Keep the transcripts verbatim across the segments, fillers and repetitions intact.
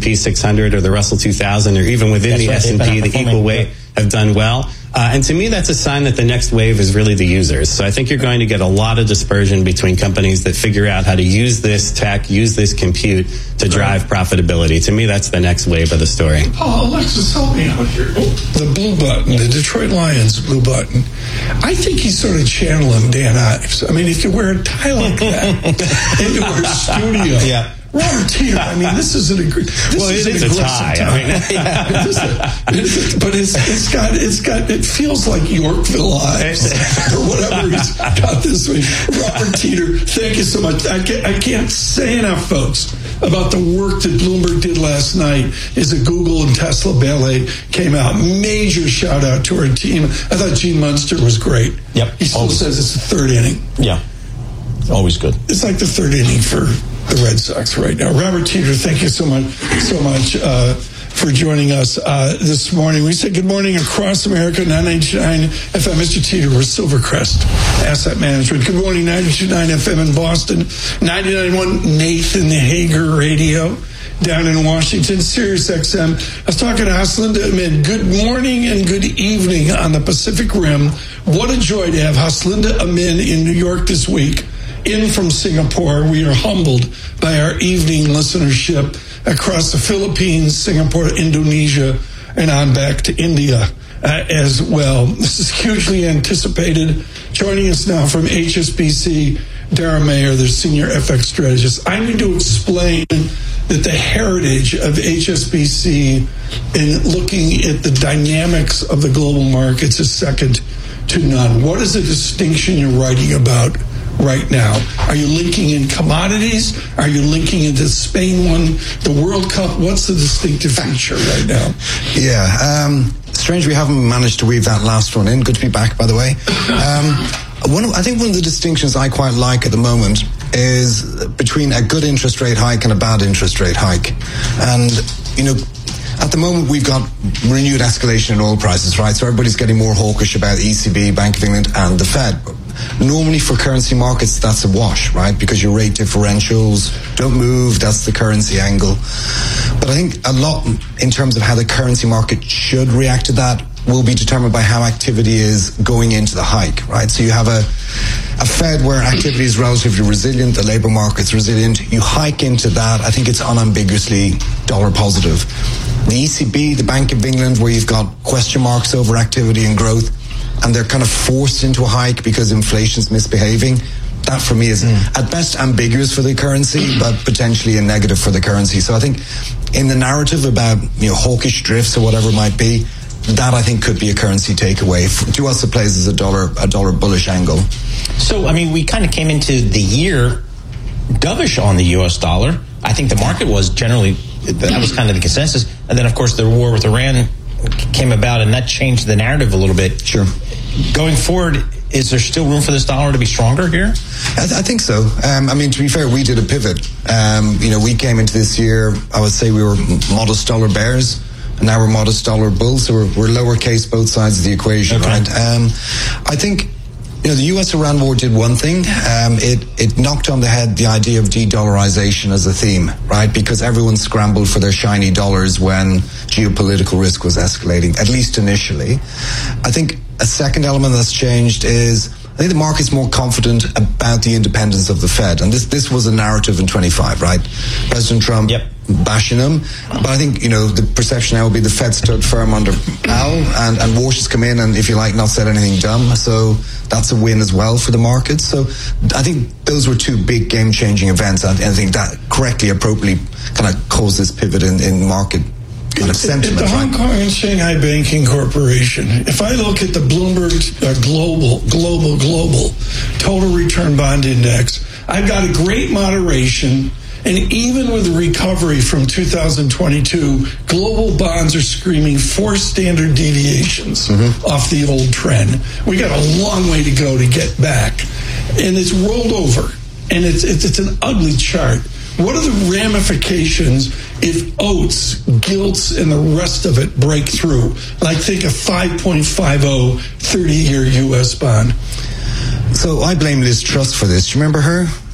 P six hundred or the Russell two thousand, or even within That's the right, S and P, they've been the equal weight yeah. have done well. Uh, and to me, that's a sign that the next wave is really the users. So I think you're going to get a lot of dispersion between companies that figure out how to use this tech, use this compute to drive profitability. To me, that's the next wave of the story. Oh, Alexis, help me out here. Oh, the blue button, the Detroit Lions blue button. I think he's sort of channeling Dan Ives. I mean, if you wear a tie like that into our studio. Yeah. Robert Teeter, I mean, this is an agree. This well, is it is an a tie. tie. I mean, yeah. it is a, it is a, but it's it's got it's got it feels like Yorkville Ives or whatever he's got this week. Robert Teeter, thank you so much. I can't, I can't say enough, folks, about the work that Bloomberg did last night. Is a Google and Tesla ballet came out. Major shout out to our team. I thought Gene Munster was great. Yep. He still Always. says it's the third inning. Yeah. Always good. It's like the third inning for the Red Sox right now. Robert Teeter, thank you so much, so much uh, for joining us uh, this morning. We say good morning across America, nine ninety-nine F M. Mister Teeter, we're Silvercrest Asset Management. Good morning, ninety-two point nine F M in Boston, ninety-nine point one Nathan Hager Radio down in Washington, Sirius X M. I was talking to Haslinda Amin. Good morning and good evening on the Pacific Rim. What a joy to have Haslinda Amin in New York this week. In from Singapore, we are humbled by our evening listenership across the Philippines, Singapore, Indonesia, and on back to India uh, as well. This is hugely anticipated. Joining us now from H S B C, Dara Mayer, their senior F X strategist. I need to explain that the heritage of H S B C in looking at the dynamics of the global markets is second to none. What is the distinction you're writing about right now? Are you linking in commodities? Are you linking into Spain won the World Cup? What's the distinctive feature right now? Yeah, um, strange we haven't managed to weave that last one in. Good to be back, by the way. Um, one of, I think one of the distinctions I quite like at the moment is between a good interest rate hike and a bad interest rate hike. And, you know, at the moment, we've got renewed escalation in oil prices, right? So everybody's getting more hawkish about E C B, Bank of England, and the Fed. Normally for currency markets, that's a wash, right? Because your rate differentials don't move, that's the currency angle. But I think a lot in terms of how the currency market should react to that will be determined by how activity is going into the hike, right? So you have a, a Fed where activity is relatively resilient, the labor market's resilient. You hike into that, I think it's unambiguously dollar positive. The E C B, the Bank of England, where you've got question marks over activity and growth, and they're kind of forced into a hike because inflation's misbehaving. That, for me, is mm. at best ambiguous for the currency, but potentially a negative for the currency. So I think in the narrative about, you know, hawkish drifts or whatever it might be, that I think could be a currency takeaway. To us, it plays as a dollar a dollar bullish angle. So, I mean, we kind of came into the year dovish on the U S dollar. I think the market was generally, that was kind of the consensus. And then, of course, the war with Iran came about, and that changed the narrative a little bit. Sure. Going forward, is there still room for this dollar to be stronger here? I, th- I think so. Um, I mean, to be fair, we did a pivot. Um, you know, we came into this year, I would say we were modest dollar bears, and now we're modest dollar bulls, so we're, we're lowercase both sides of the equation, okay. right? Um, I think, you know, the U S Iran war did one thing. Um, it, it knocked on the head the idea of de-dollarization as a theme, right? Because everyone scrambled for their shiny dollars when geopolitical risk was escalating, at least initially. I think a second element that's changed is I think the market's more confident about the independence of the Fed. And this this was a narrative in twenty-five, right? President Trump yep. bashing him. But I think, you know, the perception now will be the Fed stood firm under Powell, and, and Walsh has come in and, if you like, not said anything dumb. So that's a win as well for the market. So I think those were two big game-changing events. And I think that correctly, appropriately kind of caused this pivot in, in market kind of sentiment. At the Hong Kong and Shanghai Banking Corporation, if I look at the Bloomberg uh, Global, Global, Global Total Return Bond Index, I've got a great moderation. And even with the recovery from two thousand twenty-two, global bonds are screaming four standard deviations mm-hmm. off the old trend. We got a long way to go to get back. And it's rolled over. And it's it's, it's an ugly chart. What are the ramifications if Oates, Gilts, and the rest of it break through? Like, think a five point five oh thirty-year U S bond. So I blame Liz Truss for this. Do you remember her?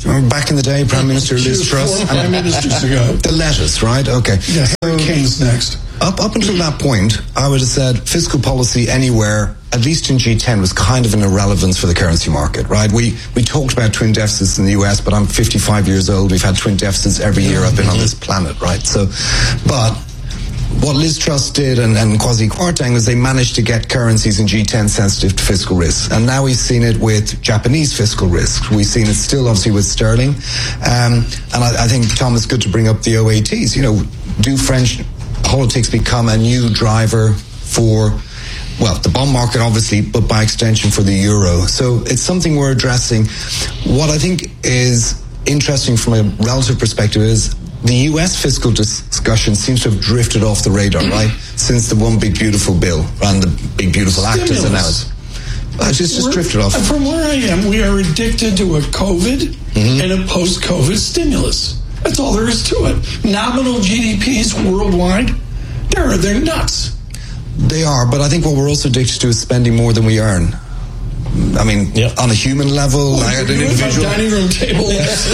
Back in the day, Prime Minister Liz Truss. Prime Ministers ago. The lettuce, right? Okay. Yeah, Harry Kane's next. Up, up until that point, I would have said fiscal policy anywhere, at least in G ten, was kind of an irrelevance for the currency market, right? We we talked about twin deficits in the U S, but I'm fifty-five years old. We've had twin deficits every year I've been on this planet, right? So, but what Liz Truss did and, and Kwasi Kwarteng was they managed to get currencies in G ten sensitive to fiscal risks. And now we've seen it with Japanese fiscal risks. We've seen it still, obviously, with sterling. Um, and I, I think, Tom, it's good to bring up the O A Ts. You know, do French politics become a new driver for, well, the bond market, obviously, but by extension for the euro? So it's something we're addressing. What I think is interesting from a relative perspective is the U S fiscal discussion seems to have drifted off the radar, right? Since the One Big Beautiful Bill and the Big Beautiful Act is announced. It's just, just drifted off. From where I am, we are addicted to a COVID mm-hmm. and a post-COVID stimulus. That's all there is to it. Nominal G D Ps worldwide, they're, they're nuts. They are, but I think what we're also addicted to is spending more than we earn. I mean, yep. on a human level, well, I had an individual dining room table.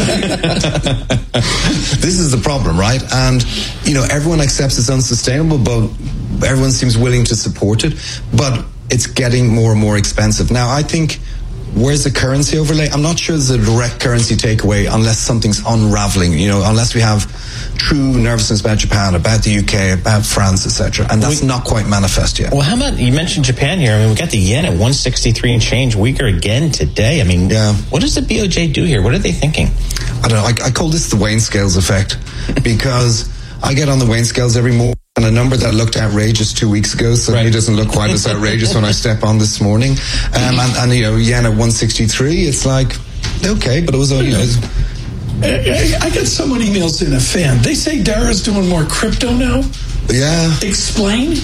This is the problem, right? And you know, everyone accepts it's unsustainable, but everyone seems willing to support it. But it's getting more and more expensive. Now, I think, where's the currency overlay? I'm not sure there's a direct currency takeaway unless something's unraveling, you know, unless we have true nervousness about Japan, about the U K, about France, et cetera. And that's we, not quite manifest yet. Well, how about, you mentioned Japan here. I mean, we got the yen at one sixty-three and change, weaker again today. I mean, yeah. What does the B O J do here? What are they thinking? I don't know. I, I call this the Wayne Scales effect because I get on the Wayne Scales every morning. And a number that looked outrageous two weeks ago suddenly right. doesn't look quite as outrageous when I step on this morning. Um, and, and, you know, yen at one sixty-three, it's like, okay, but it was, you know... It was, I, I got someone emails in, a fan. They say Dara's doing more crypto now. Yeah. Explain?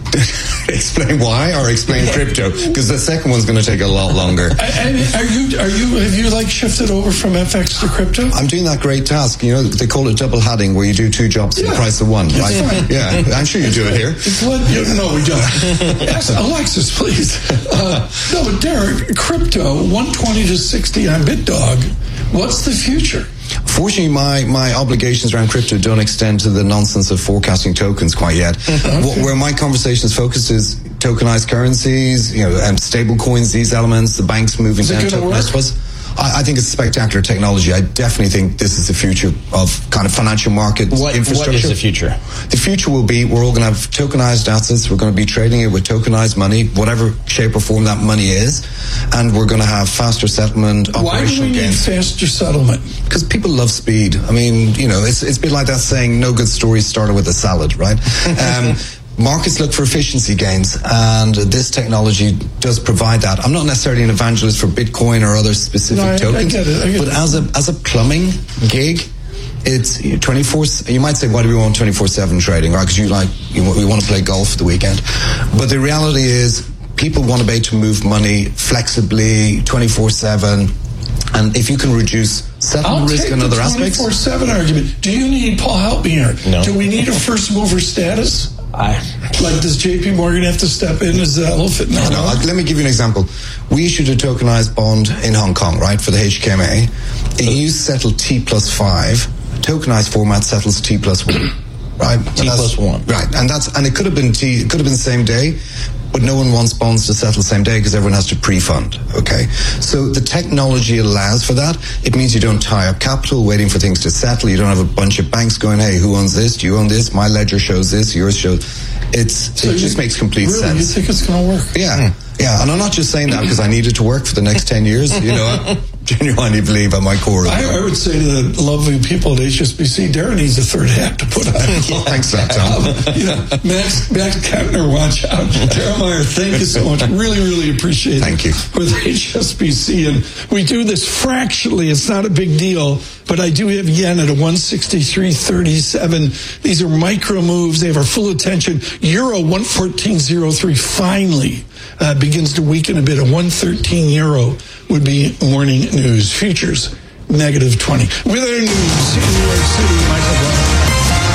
Explain why, or explain crypto, because the second one's going to take a lot longer. I, I, are you? Are you? Have you like shifted over from F X to crypto? I'm doing that great task. You know, they call it double hatting, where you do two jobs for yeah. the price of one. Right? Fine. Yeah, I'm sure you do it here. What, you, no, we don't. Alexis, please. Uh, no, but Derek, crypto one twenty to sixty on BitDog. What's the future? Fortunately, my, my obligations around crypto don't extend to the nonsense of forecasting tokens quite yet. Okay. Where my conversation is focused is tokenized currencies, you know, and stable coins, these elements, the banks moving down tokenized was. I, I think it's spectacular technology. I definitely think this is the future of kind of financial market what, infrastructure. What is the future? The future will be we're all going to have tokenized assets. We're going to be trading it with tokenized money, whatever shape or form that money is, and we're going to have faster settlement, operational Why do we gains. need faster settlement? Because people love speed. I mean, you know, it's it's a bit like that saying, no good story started with a salad, right? Um, Markets look for efficiency gains, and this technology does provide that. I'm not necessarily an evangelist for Bitcoin or other specific no, I, tokens, I get it, I get but it. as a as a plumbing gig, it's twenty-four. You might say, why do we want twenty-four seven trading? Right? Because you like you, we want to play golf for the weekend, but the reality is people want to be able to move money flexibly, twenty-four seven. And if you can reduce settlement risk and other aspects, twenty-four seven argument. Do you need Paul? Help me here. No. Do we need a first mover status? I, like, does J P Morgan have to step in as the elephant? No, no. Like, let me give you an example. We issued a tokenized bond in Hong Kong, right, for the H K M A. It used settle T plus five. Tokenized format settles T plus one, right? T plus one, right? And that's and it could have been T. It could have been same day. But no one wants bonds to settle same day because everyone has to pre-fund, okay? So the technology allows for that. It means you don't tie up capital waiting for things to settle. You don't have a bunch of banks going, hey, who owns this? Do you own this? My ledger shows this. Yours shows... It's, so it just makes complete really, sense. You think it's going to work? Yeah. Hmm. Yeah, and I'm not just saying that because I need it to work for the next ten years. You know, I genuinely believe at my core. I, I would say to the lovely people at H S B C, Darren needs a third hat to put on. Well, thanks for that, Tom. Um, you know, Max, Max Kempner, watch out. Darren Meyer, thank you so much. Really, really appreciate it. Thank you. With H S B C, and we do this fractionally. It's not a big deal, but I do have yen at a one sixty-three thirty-seven. These are micro moves. They have our full attention. Euro one fourteen oh three finally uh, begins to weaken a bit. A one thirteen euro would be morning news. Futures negative twenty. With our news in New York City, Michael Brown. Thank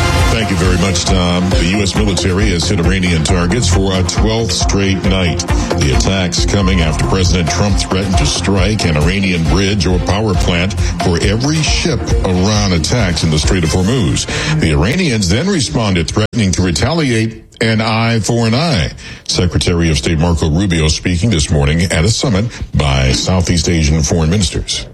Thank you very much, Tom. The U S military has hit Iranian targets for a twelfth straight night. The attacks coming after President Trump threatened to strike an Iranian bridge or power plant for every ship Iran attacks in the Strait of Hormuz. The Iranians then responded, threatening to retaliate an eye for an eye. Secretary of State Marco Rubio speaking this morning at a summit by Southeast Asian foreign ministers.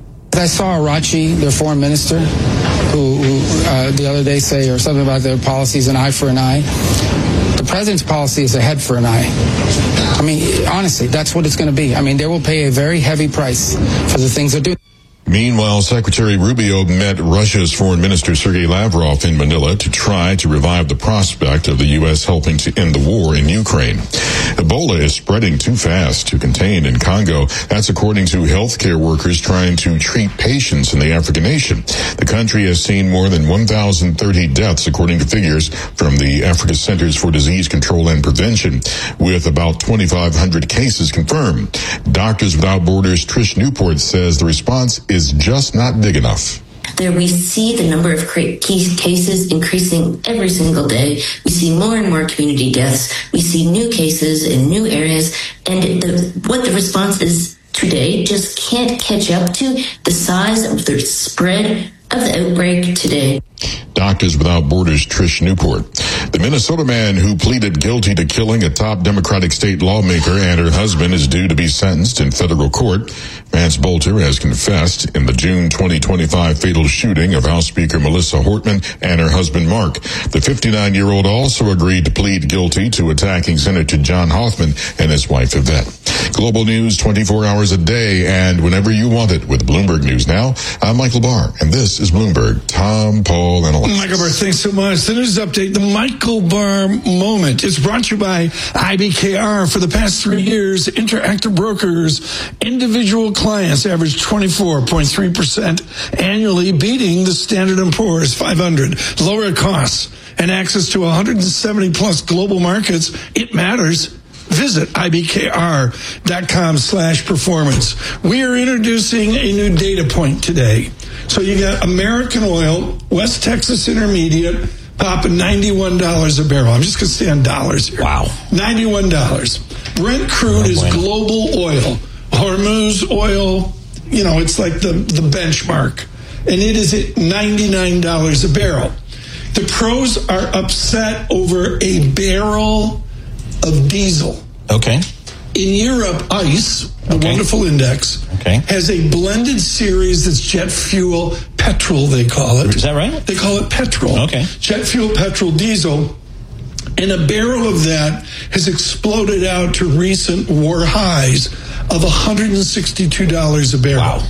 I saw Arachi, their foreign minister, who, who uh, the other day say or something about their policies, an eye for an eye. The president's policy is a head for an eye. I mean, honestly, that's what it's going to be. I mean, they will pay a very heavy price for the things they're doing. Meanwhile, Secretary Rubio met Russia's Foreign Minister Sergei Lavrov in Manila to try to revive the prospect of the U S helping to end the war in Ukraine. Ebola is spreading too fast to contain in Congo. That's according to healthcare workers trying to treat patients in the African nation. The country has seen more than one thousand thirty deaths, according to figures from the Africa Centers for Disease Control and Prevention, with about twenty-five hundred cases confirmed. Doctors Without Borders' Trish Newport says the response is just not big enough. There we see the number of cases increasing every single day. We see more and more community deaths. We see new cases in new areas. And the, what the response is today just can't catch up to the size of the spread of the outbreak today. Doctors Without Borders' Trish Newport. The Minnesota man who pleaded guilty to killing a top Democratic state lawmaker and her husband is due to be sentenced in federal court. Vance Bolter has confessed in the June twenty twenty-five fatal shooting of House Speaker Melissa Hortman and her husband Mark. The fifty-nine-year-old also agreed to plead guilty to attacking Senator John Hoffman and his wife Yvette. Global news twenty-four hours a day and whenever you want it with Bloomberg News Now. I'm Michael Barr, and this is Bloomberg. Tom, Paul, and Alexa. Michael Barr, thanks so much. The news update, the Michael Barr moment, is brought to you by I B K R. For the past three years, Interactive Brokers individual clients averaged twenty-four point three percent annually, beating the Standard and Poor's five hundred. Lower costs and access to one hundred seventy plus global markets. It matters. Visit I B K R dot com slash performance. We are introducing a new data point today. So you got American Oil, West Texas Intermediate, popping ninety-one dollars a barrel. I'm just going to stay on dollars here. Wow. ninety-one dollars. Brent crude is global oil. Hormuz oil, you know, it's like the, the benchmark. And it is at ninety-nine dollars a barrel. The pros are upset over a barrel of diesel. Okay. In Europe, ICE, the okay. wonderful index, okay. has a blended series that's jet fuel, petrol, they call it. Is that right? They call it petrol. Okay. Jet fuel, petrol, diesel. And a barrel of that has exploded out to recent war highs of one hundred sixty-two dollars a barrel. Wow.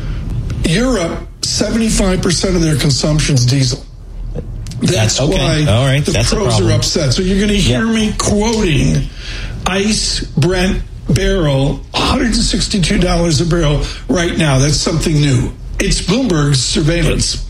Europe, seventy-five percent of their consumption is diesel. That's, That's okay. why All right. the That's pros are upset. So you're going to hear yep. me quoting ICE Brent barrel, one hundred sixty-two dollars a barrel right now. That's something new. It's Bloomberg's surveillance.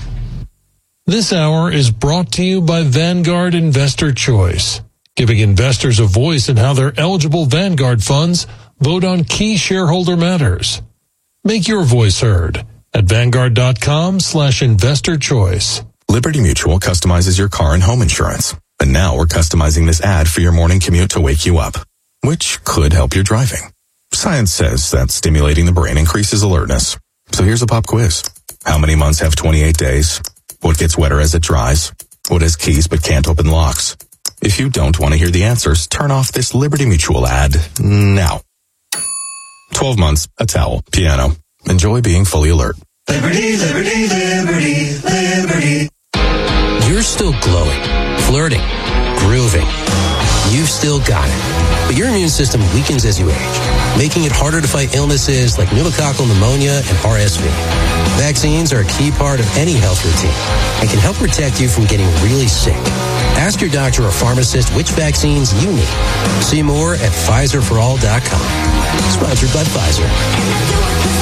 This hour is brought to you by Vanguard Investor Choice, giving investors a voice in how their eligible Vanguard funds vote on key shareholder matters. Make your voice heard at Vanguard.com slash investor choice. Liberty Mutual customizes your car and home insurance. And now we're customizing this ad for your morning commute to wake you up, which could help your driving. Science says that stimulating the brain increases alertness. So here's a pop quiz. How many months have twenty-eight days? What gets wetter as it dries? What has keys but can't open locks? If you don't want to hear the answers, turn off this Liberty Mutual ad now. twelve months, a towel, piano. Enjoy being fully alert. Liberty, liberty, liberty, liberty. You're still glowing, flirting, grooving. You've still got it. But your immune system weakens as you age, making it harder to fight illnesses like pneumococcal pneumonia and R S V. Vaccines are a key part of any health routine and can help protect you from getting really sick. Ask your doctor or pharmacist which vaccines you need. See more at Pfizer for all dot com. Sponsored by Pfizer.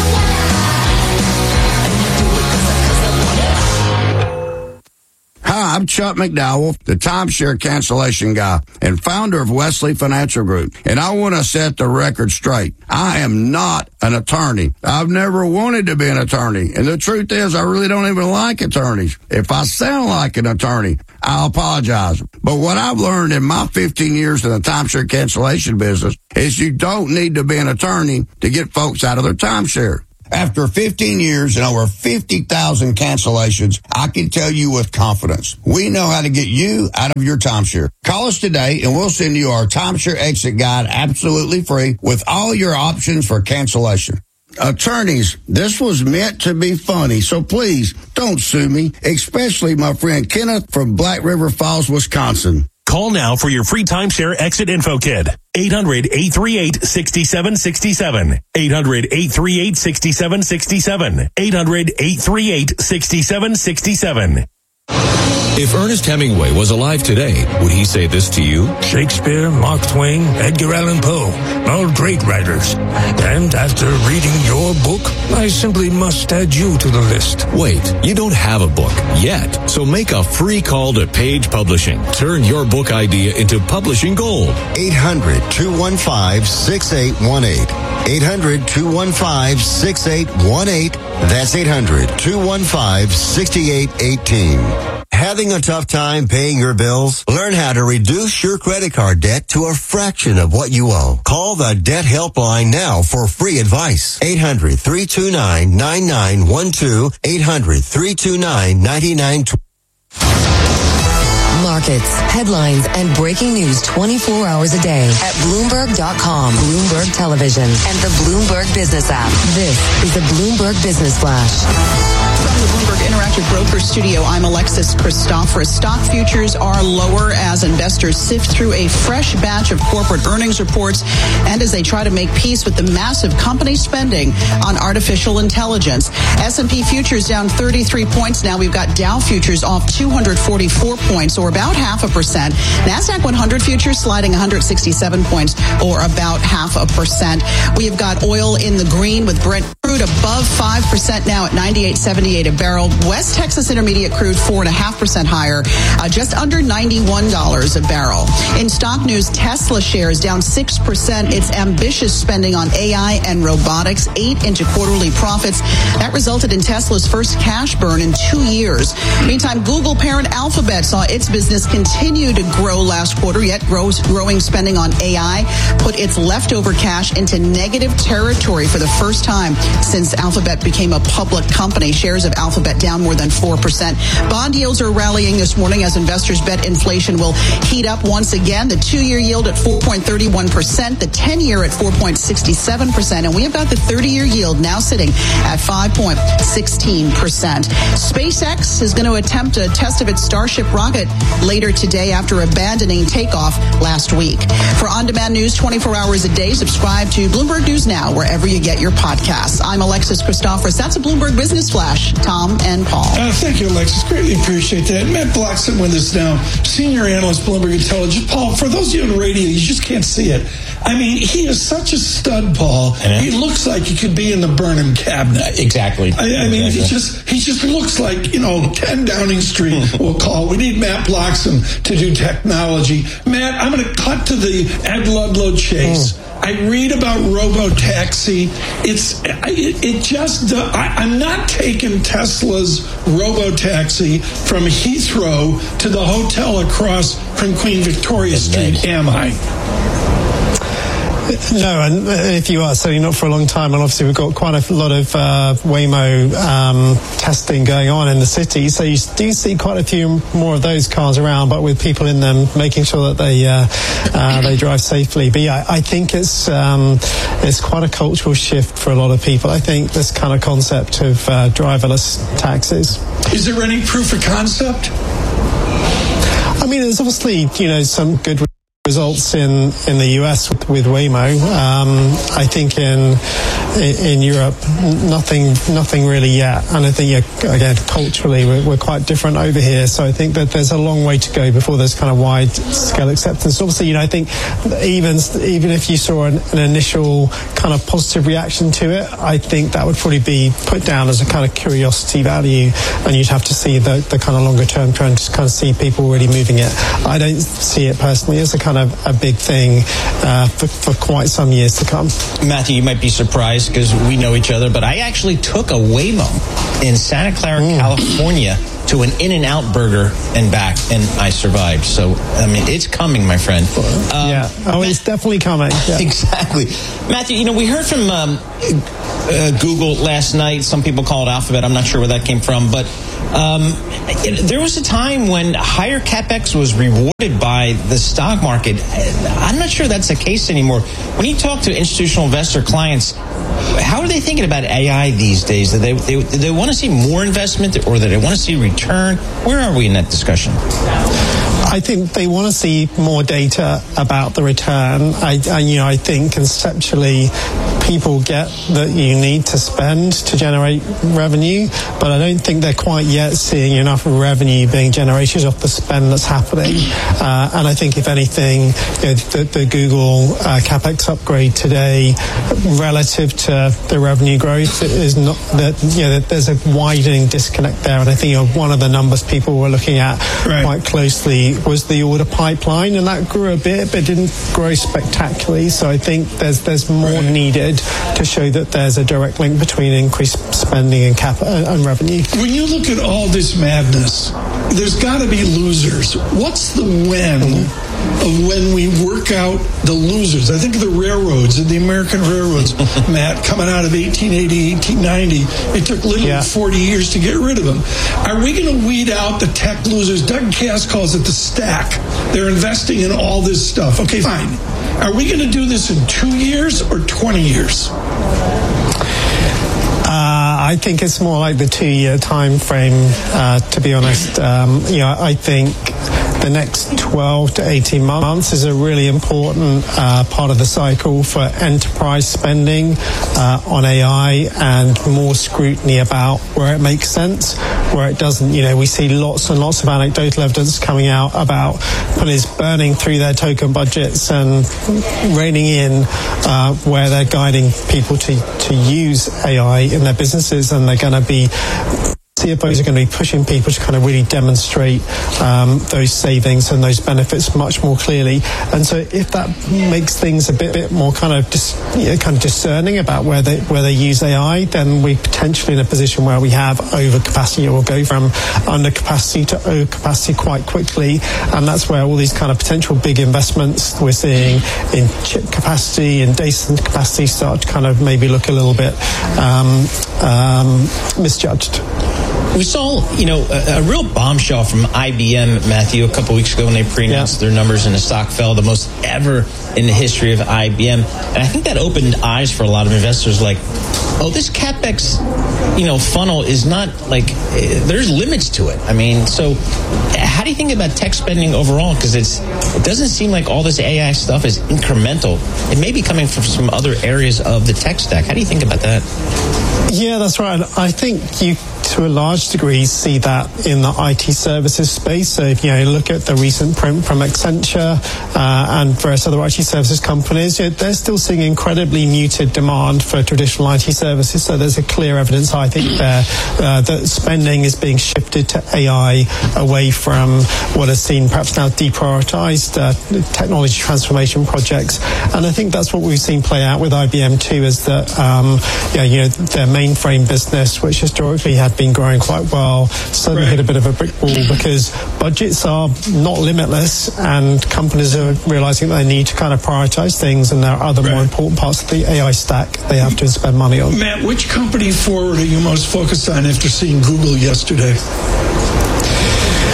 Hi, I'm Chuck McDowell, the timeshare cancellation guy and founder of Wesley Financial Group. And I want to set the record straight. I am not an attorney. I've never wanted to be an attorney. And the truth is, I really don't even like attorneys. If I sound like an attorney, I'll apologize. But what I've learned in my fifteen years in the timeshare cancellation business is you don't need to be an attorney to get folks out of their timeshare. After fifteen years and over fifty thousand cancellations, I can tell you with confidence, we know how to get you out of your timeshare. Call us today and we'll send you our timeshare exit guide absolutely free with all your options for cancellation. Attorneys, this was meant to be funny, so please don't sue me, especially my friend Kenneth from Black River Falls, Wisconsin. Call now for your free timeshare exit info kit. eight hundred, eight three eight, six seven six seven. eight hundred, eight three eight, six seven six seven. eight hundred, eight three eight, six seven six seven. If Ernest Hemingway was alive today, would he say this to you? Shakespeare, Mark Twain, Edgar Allan Poe, all great writers. And after reading your book, I simply must add you to the list. Wait, you don't have a book yet, so make a free call to Page Publishing. Turn your book idea into publishing gold. eight hundred, two one five, six eight one eight. eight hundred, two one five, six eight one eight. That's eight hundred, two one five, six eight one eight. Having a tough time paying your bills? Learn how to reduce your credit card debt to a fraction of what you owe. Call the Debt Helpline now for free advice. eight hundred, three two nine, nine nine one two. eight hundred, three two nine, nine nine two. Markets, headlines, and breaking news twenty-four hours a day at Bloomberg dot com, Bloomberg Television, and the Bloomberg Business app. This is the Bloomberg Business Flash. From the Bloomberg Interactive Broker Studio, I'm Alexis Christoforous. Stock futures are lower as investors sift through a fresh batch of corporate earnings reports and as they try to make peace with the massive company spending on artificial intelligence. S and P futures down thirty-three points now. We've got Dow futures off two hundred forty-four points, or about half a percent. NASDAQ one hundred futures sliding one hundred sixty-seven points, or about half a percent. We've got oil in the green with Brent crude above five percent now at ninety-eight seventy-eight a barrel. West Texas Intermediate crude four point five percent higher, uh, just under ninety-one dollars a barrel. In stock news, Tesla shares down six percent. Its ambitious spending on A I and robotics ate into quarterly profits. That resulted in Tesla's first cash burn in two years. Meantime, Google parent Alphabet saw its business continue to grow last quarter, yet grows, growing spending on A I put its leftover cash into negative territory for the first time since Alphabet became a public company. Shares of Alphabet down more than four percent. Bond yields are rallying this morning as investors bet inflation will heat up once again. The two-year yield at four point three one percent, the ten-year at four point six seven percent, and we have got the thirty-year yield now sitting at five point one six percent. SpaceX is going to attempt a test of its Starship rocket later today after abandoning takeoff last week. For on-demand news twenty-four hours a day, subscribe to Bloomberg News Now wherever you get your podcasts. I'm Alexis Christoforous. That's a Bloomberg Business Flash. Tom and Paul. Uh, thank you, Alexis. Greatly appreciate that. Matt Blackson with us now, senior analyst, Bloomberg Intelligence. Paul, for those of you on radio, you just can't see it. I mean, he is such a stud, Paul. Uh-huh. He looks like he could be in the Burnham cabinet. Exactly. I, I mean, exactly. he just he just looks like, you know, ten Downing Street. We'll call. We need Matt Blackson to do technology. Matt, I'm going to cut to the Ed Ludlow chase. Mm. I read about robo-taxi. It's it, it just I, I'm not taking Tesla's robo-taxi from Heathrow to the hotel across from Queen Victoria Street, am I? No, and if you are, certainly not for a long time. And obviously we've got quite a lot of uh, Waymo um, testing going on in the city. So you do see quite a few more of those cars around, but with people in them making sure that they uh, uh, they drive safely. But yeah, I think it's um, it's quite a cultural shift for a lot of people. I think this kind of concept of uh, driverless taxis. Is there any proof of concept? I mean, there's obviously, you know, some good results in, in the U S with, with Waymo. Um, I think in in Europe, nothing nothing really yet. And I think, yeah, again, culturally, we're, we're quite different over here. So I think that there's a long way to go before there's kind of wide-scale acceptance. Obviously, you know, I think even even if you saw an, an initial kind of positive reaction to it, I think that would probably be put down as a kind of curiosity value, and you'd have to see the, the kind of longer-term trend to kind of see people really moving it. I don't see it personally as a kind of a big thing uh, for, for quite some years to come. Matthew, you might be surprised because we know each other, but I actually took a Waymo in Santa Clara, mm. California, to an In-N-Out burger and back, and I survived. So, I mean, it's coming, my friend. Um, yeah. Oh, Matt, it's definitely coming. Yeah. Exactly. Matthew, you know, we heard from um, uh, Google last night. Some people call it Alphabet. I'm not sure where that came from. But um, it, there was a time when higher CapEx was rewarded by the stock market. I'm not sure that's the case anymore. When you talk to institutional investor clients, how are they thinking about A I these days? Do they, they, do they want to see more investment, or do they want to see return? Where are we in that discussion? I think they want to see more data about the return. I, I, you know, I think conceptually people get that you need to spend to generate revenue, but I don't think they're quite yet seeing enough revenue being generated off the spend that's happening. Uh, and I think, if anything, you know, the, the Google uh, CapEx upgrade today relative to the revenue growth is not that, you know, that there's a widening disconnect there. And I think, you know, one of the numbers people were looking at right. quite closely was the order pipeline, and that grew a bit, but didn't grow spectacularly. So I think there's there's more right. needed to show that there's a direct link between increased spending and cap and revenue. When you look at all this madness, there's got to be losers. What's the when mm-hmm. of when we work out the losers? I think of the railroads and the American railroads, Matt, coming out of eighteen eighty, eighteen ninety. It took literally yeah. forty years to get rid of them. Are we going to weed out the tech losers? Doug Cass calls it the stack. They're investing in all this stuff. Okay, fine. Are we going to do this in two years or twenty years? Uh, I think it's more like the two-year time frame, uh, to be honest. Um, you know, I think the next twelve to eighteen months is a really important uh, part of the cycle for enterprise spending uh, on A I, and more scrutiny about where it makes sense, where it doesn't. You know, we see lots and lots of anecdotal evidence coming out about companies burning through their token budgets and reining in uh, where they're guiding people to, to use A I in their businesses, and they're going to be C F Os are going to be pushing people to kind of really demonstrate um, those savings and those benefits much more clearly. And so, if that makes things a bit, bit more kind of dis, you know, kind of discerning about where they where they use A I, then we're potentially in a position where we have overcapacity, or we'll go from undercapacity to overcapacity quite quickly. And that's where all these kind of potential big investments we're seeing in chip capacity and data center capacity start to kind of maybe look a little bit um, um, misjudged. We saw, you know, a, a real bombshell from I B M, Matthew, a couple weeks ago when they pre-announced yeah. their numbers, and the stock fell the most ever in the history of I B M. And I think that opened eyes for a lot of investors, like, oh, this CapEx, you know, funnel is not like, there's limits to it. I mean, so how do you think about tech spending overall? Because it's it doesn't seem like all this A I stuff is incremental. It may be coming from some other areas of the tech stack. How do you think about that? Yeah, that's right. I think you, to a large degree, see that in the I T services space. So if you know, look at the recent print from Accenture uh, and various other I T services companies, you know, they're still seeing incredibly muted demand for traditional I T services. So there's a clear evidence, I think, there uh, that spending is being shifted to A I away from what is seen perhaps now deprioritized uh, technology transformation projects. And I think that's what we've seen play out with I B M too, is that um, yeah, you know, their mainframe business, which historically had been growing quite well, suddenly right. hit a bit of a brick wall because budgets are not limitless, and companies are realizing that they need to kind of prioritize things, and there are other right. more important parts of the A I stack they have to spend money on. Matt, which company forward are you most focused on after seeing Google yesterday?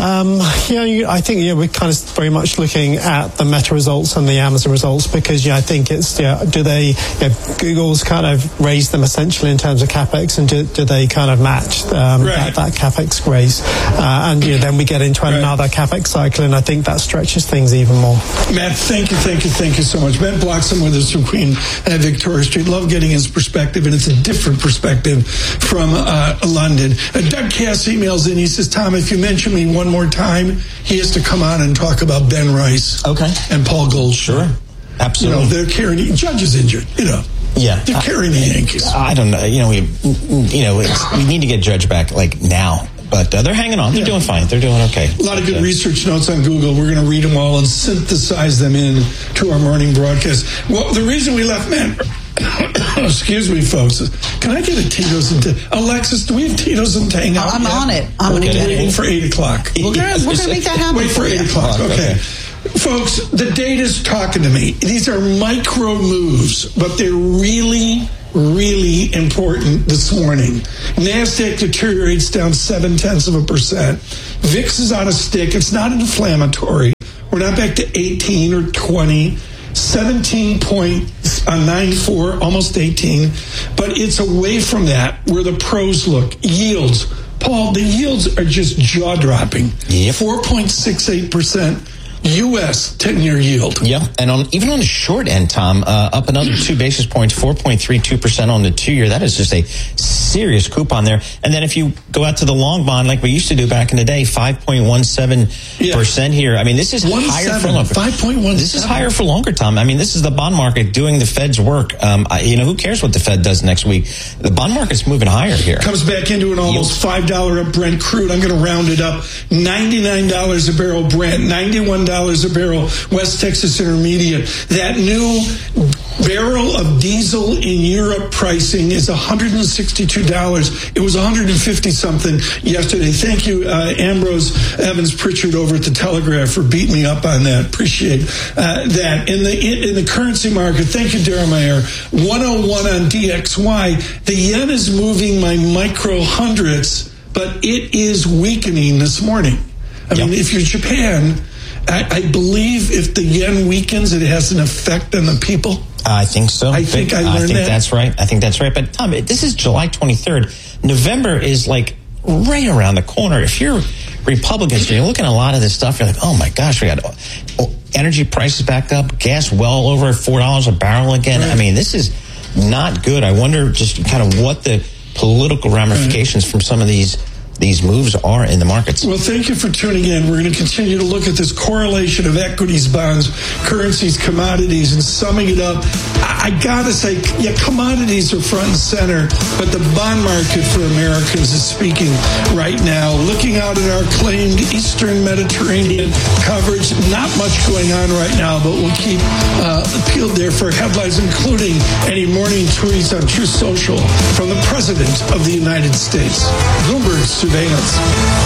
Um, yeah, you, I think yeah, we're kind of very much looking at the Meta results and the Amazon results because yeah, I think it's yeah, do they yeah, Google's kind of raised them essentially in terms of capex, and do, do they kind of match um, right. that, that capex raise? Uh, and you know, then we get into right. another capex cycle, and I think that stretches things even more. Matt, thank you, thank you, thank you so much. Matt Bloxham with us from Queen uh, Victoria Street. Love getting his perspective, and it's a different perspective from uh, London. Uh, Doug Cass emails in. He says, Tom, if you mention me one more time, he has to come on and talk about Ben Rice. Okay. And Paul Goldschmidt. Sure. Absolutely. You know, they're carrying, Judge is injured, you know. Yeah. They're carrying the Yankees. I don't know. You know, we, you know, it's, we need to get Judge back, like, now. But uh, they're hanging on. They're yeah. doing fine. They're doing okay. A lot of good research notes on Google. We're going to read them all and synthesize them in to our morning broadcast. Well, the reason we left Matt... Excuse me, folks. Can I get a Tito's and t- Alexis, do we have Tito's and Tang out I'm yet? on it. I'm okay. going to wait for eight o'clock. We're going to make that happen. Wait for eight o'clock. Okay. okay. Folks, the data's talking to me. These are micro moves, but they're really, really important this morning. NASDAQ deteriorates down seven tenths of a percent. V I X is on a stick. It's not inflammatory. We're not back to eighteen or twenty. seventeen point nine four, almost eighteen. But it's away from that where the pros look. Yields. Paul, the yields are just jaw-dropping. Yep. four point six eight percent. U S ten-year yield. Yeah, and on even on the short end, Tom, uh, up another two basis points, four point three two percent on the two-year. That is just a serious coupon there. And then if you go out to the long bond, like we used to do back in the day, five point one seven percent yeah. here. I mean, this is One higher seven, for longer. five point one seven. This is higher for longer, Tom. I mean, this is the bond market doing the Fed's work. Um, I, you know, who cares what the Fed does next week? The bond market's moving higher here. Comes back into an almost five dollars up Brent crude. I'm going to round it up. ninety-nine dollars a barrel Brent, ninety-one dollars a barrel West Texas Intermediate. That new barrel of diesel in Europe pricing is one hundred sixty-two dollars. It was one hundred fifty something yesterday. Thank you, uh, Ambrose Evans Pritchard over at the Telegraph for beating me up on that. Appreciate uh, that. In the in, in the currency market, thank you, Darren Meyer. one oh one on D X Y. The yen is moving my micro hundredths, but it is weakening this morning. I yep. mean, if you're Japan, I, I believe if the yen weakens, it has an effect on the people. I think so. I think but, I learned I think that. that's right. I think that's right. But Tom, this is July twenty-third. November is like right around the corner. If you're Republicans, you're looking at a lot of this stuff. You're like, oh my gosh, we got energy prices back up, gas well over four dollars a barrel again. Right. I mean, this is not good. I wonder just kind of what the political ramifications right. from some of these these moves are in the markets. Well, thank you for tuning in. We're going to continue to look at this correlation of equities, bonds, currencies, commodities, and summing it up. I, I got to say, yeah, commodities are front and center, but the bond market for Americans is speaking right now. Looking out at our claimed Eastern Mediterranean coverage, not much going on right now, but we'll keep uh, peeled there for headlines, including any morning tweets on Truth Social from the President of the United States. Bloomberg's surveillance.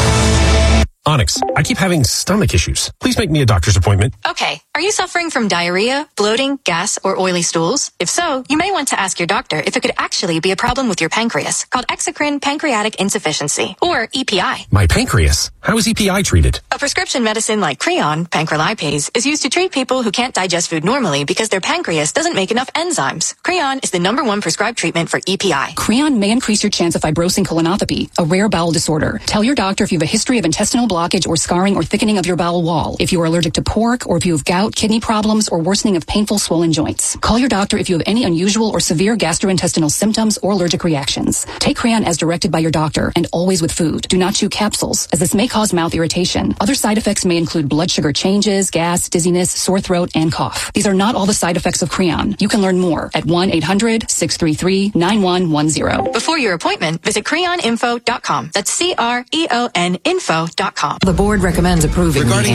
Onyx, I keep having stomach issues. Please make me a doctor's appointment. Okay. Are you suffering from diarrhea, bloating, gas, or oily stools? If so, you may want to ask your doctor if it could actually be a problem with your pancreas, called exocrine pancreatic insufficiency, or E P I. My pancreas? How is E P I treated? A prescription medicine like Creon, pancrelipase, is used to treat people who can't digest food normally because their pancreas doesn't make enough enzymes. Creon is the number one prescribed treatment for E P I. Creon may increase your chance of fibrosing colonopathy, a rare bowel disorder. Tell your doctor if you have a history of intestinal blockage or scarring or thickening of your bowel wall, if you are allergic to pork, or if you have gout, kidney problems, or worsening of painful swollen joints. Call your doctor if you have any unusual or severe gastrointestinal symptoms or allergic reactions. Take Creon as directed by your doctor and always with food. Do not chew capsules, as this may cause mouth irritation. Other side effects may include blood sugar changes, gas, dizziness, sore throat, and cough. These are not all the side effects of Creon. You can learn more at one eight hundred six three three nine one one zero. Before your appointment, visit creon info dot com. That's C R E O N info dot com. The board recommends approving Regarding the that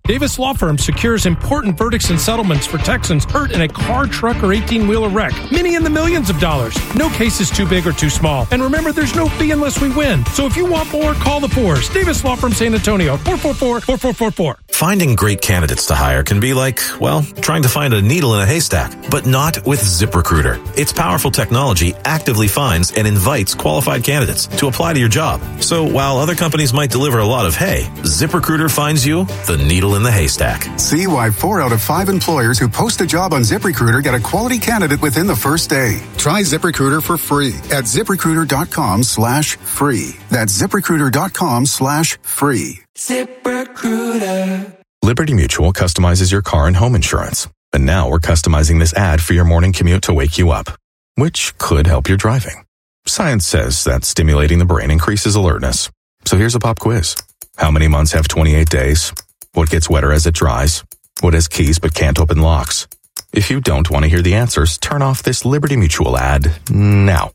Davis Law Firm secures important verdicts and settlements for Texans hurt in a car, truck, or eighteen-wheeler wreck. Many in the millions of dollars. No case is too big or too small. And remember, there's no fee unless we win. So if you want more, call the fours. Davis Law Firm San Antonio, four four four, four four four four. Finding great candidates to hire can be like, well, trying to find a needle in a haystack, but not with ZipRecruiter. Its powerful technology actively finds and invites qualified candidates to apply to your job. So while other companies might deliver a lot of hay, ZipRecruiter finds you the needle in the haystack. See why four out of five employers who post a job on ZipRecruiter get a quality candidate within the first day. Try ZipRecruiter for free at ZipRecruiter.com slash free. That's ZipRecruiter.com slash free. ZipRecruiter. Liberty Mutual customizes your car and home insurance. And now we're customizing this ad for your morning commute to wake you up, which could help your driving. Science says that stimulating the brain increases alertness. So here's a pop quiz. How many months have twenty-eight days? What gets wetter as it dries? What has keys but can't open locks? If you don't want to hear the answers, turn off this Liberty Mutual ad now.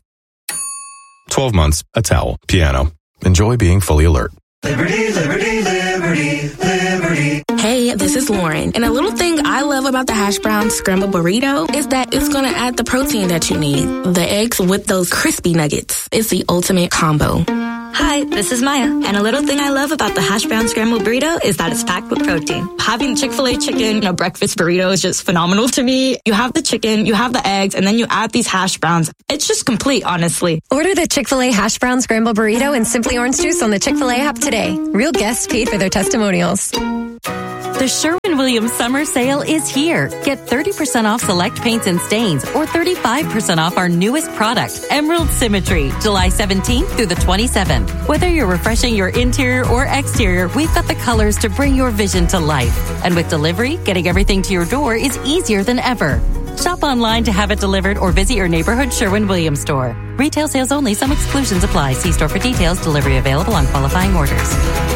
twelve months, a towel, piano. Enjoy being fully alert. Liberty, liberty, liberty, liberty. Hey, this is Lauren, and a little thing I love about the hash brown scrambled burrito is that it's going to add the protein that you need. The eggs with those crispy nuggets. It's the ultimate combo. Hi, this is Maya, and a little thing I love about the hash brown scrambled burrito is that it's packed with protein. Having Chick-fil-A chicken in a breakfast burrito is just phenomenal to me. You have the chicken, you have the eggs, and then you add these hash browns. It's just complete, honestly. Order the Chick-fil-A hash brown scrambled burrito and Simply Orange Juice on the Chick-fil-A app today. Real guests paid for their testimonials. The Sherwin-Williams summer sale is here. Get thirty percent off select paints and stains or thirty-five percent off our newest product, Emerald Symmetry, July seventeenth through the twenty-seventh. Whether you're refreshing your interior or exterior, we've got the colors to bring your vision to life. And with delivery, getting everything to your door is easier than ever. Shop online to have it delivered or visit your neighborhood Sherwin-Williams store. Retail sales only. Some exclusions apply. See store for details. Delivery available on qualifying orders.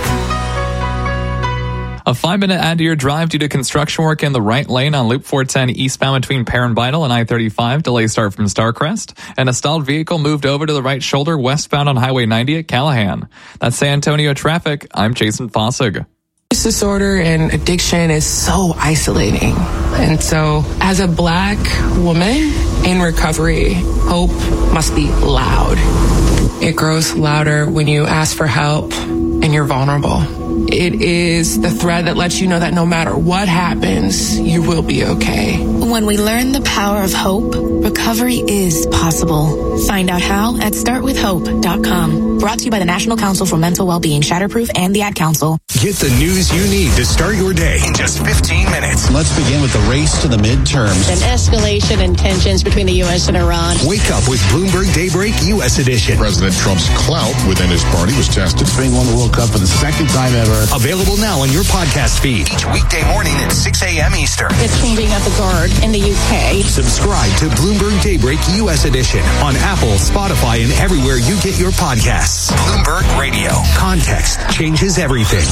A five-minute add to your drive due to construction work in the right lane on Loop four ten eastbound between Perrin Vital and I thirty-five. Delays start from Starcrest. And a stalled vehicle moved over to the right shoulder westbound on Highway ninety at Callahan. That's San Antonio traffic. I'm Jason Fossig. Disorder and addiction is so isolating. And so as a black woman in recovery, hope must be loud. It grows louder when you ask for help and you're vulnerable. It is the thread that lets you know that no matter what happens, you will be okay. When we learn the power of hope, recovery is possible. Find out how at start with hope dot com. Brought to you by the National Council for Mental Wellbeing, Shatterproof, and the Ad Council. Get the news you need to start your day in just fifteen minutes. Let's begin with the race to the midterms. An escalation in tensions between the U S and Iran. Wake up with Bloomberg Daybreak U S Edition. President Trump's clout within his party was tested. Spain won the World Cup for the second time ever. Available now on your podcast feed each weekday morning at six a.m. Eastern. It's from being at the Guard in the U K. Subscribe to Bloomberg Daybreak U S Edition on Apple, Spotify, and everywhere you get your podcasts. Bloomberg Radio. Context changes everything.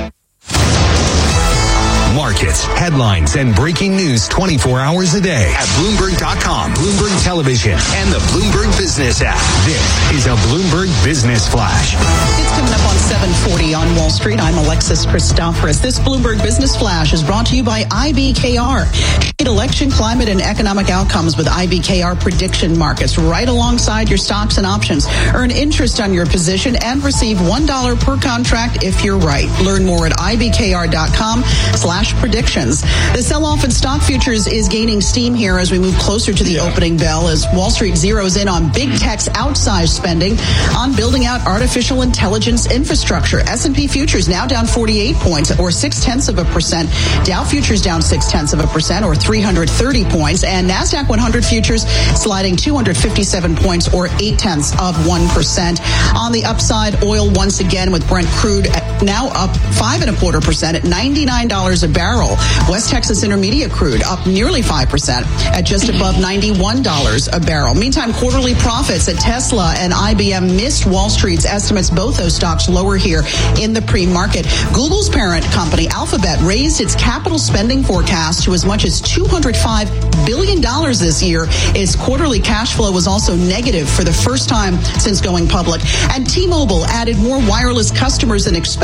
Markets, headlines, and breaking news twenty-four hours a day at Bloomberg dot com, Bloomberg Television, and the Bloomberg Business app. This is a Bloomberg Business Flash. It's coming up on seven forty on Wall Street. I'm Alexis Christoforous. This Bloomberg Business Flash is brought to you by I B K R. Election, climate, and economic outcomes with I B K R prediction markets right alongside your stocks and options. Earn interest on your position and receive one dollar per contract if you're right. Learn more at I B K R dot com slash predictions. The sell-off in stock futures is gaining steam here as we move closer to the yeah. opening bell as Wall Street zeroes in on big tech's outsized spending on building out artificial intelligence infrastructure. S and P futures now down forty-eight points or six-tenths of a percent. Dow futures down six-tenths of a percent or three hundred thirty points. And NASDAQ one hundred futures sliding two hundred fifty-seven points or eight-tenths of one percent. On the upside, oil once again with Brent crude now up five and a quarter percent at ninety-nine dollars a barrel. West Texas Intermediate crude up nearly five percent at just above ninety-one dollars a barrel. Meantime, quarterly profits at Tesla and I B M missed Wall Street's estimates. Both those stocks lower here in the pre-market. Google's parent company, Alphabet, raised its capital spending forecast to as much as two hundred five billion dollars this year. Its quarterly cash flow was also negative for the first time since going public. And T-Mobile added more wireless customers than expected